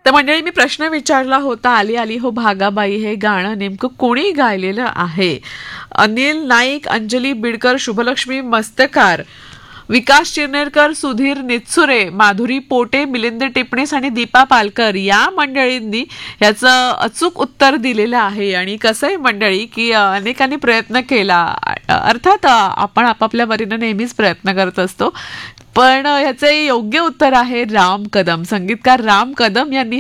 तर मंडळी मी प्रश्न विचारला होता, आली आली हो भागाबाई हे गाणं नेमकं कोणी गायलेलं आहे? अनिल नाईक, अंजली बिडकर, शुभलक्ष्मी मस्तकार, विकास चिरनेरकर, सुधीर नित्सुरे, माधुरी पोटे, मिलिंद टिपणीस आणि दीपा पालकर या मंडळींनी याचं अचूक उत्तर दिलेलं आहे. आणि कसं आहे मंडळी की अनेकांनी प्रयत्न केला, अर्थात आपण आपापल्या वरीनं नेहमीच प्रयत्न करत असतो, पण ह्याचे योग्य उत्तर आहे राम कदम. संगीतकार राम कदम यांनी